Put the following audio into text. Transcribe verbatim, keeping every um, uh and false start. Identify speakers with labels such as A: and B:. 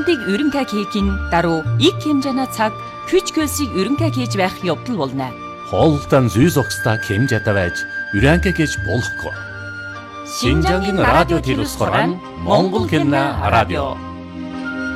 A: хамтыг ерөнхий хийхин даруй их хэмжээний цаг хүч хөлсийг ерөнхий хийж байх явдал болно.
B: Хоолтон зүй зогсдоо хэмжээтэй байж ерөнхий хийж болохгүй. Шинжангийн радио төлөвлөсөн Монгол хэмнэ радио.